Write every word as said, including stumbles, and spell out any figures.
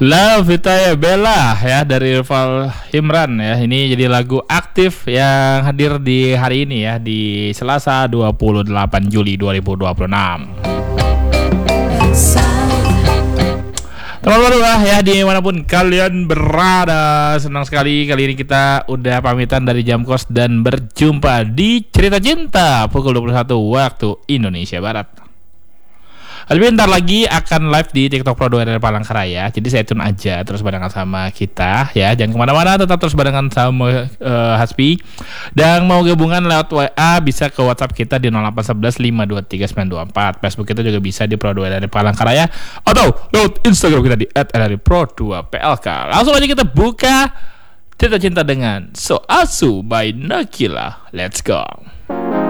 Love Vitaya Bella ya dari Rival Imran ya. Ini jadi lagu aktif yang hadir di hari ini ya, di Selasa dua puluh delapan Juli dua ribu dua puluh enam. Teman-teman lah ya, dimanapun kalian berada, senang sekali kali ini kita udah pamitan dari Jam Kos dan berjumpa di Cerita Cinta pukul dua puluh satu waktu Indonesia Barat. Lebih bentar lagi akan live di TikTok Pro dua dari Palangkaraya. Jadi saya tune aja terus barengan sama kita ya. Jangan kemana-mana, tetap terus barengan sama uh, Hasbi. Dan mau gabungan lewat W A bisa ke WhatsApp kita di nol delapan satu satu lima dua tiga sembilan dua empat. Facebook kita juga bisa di Pro dua dari Palangkaraya, atau lewat Instagram kita di et l r pro dua p l k. Langsung aja kita buka Cerita Cinta dengan So Asu by Nakila. Let's go.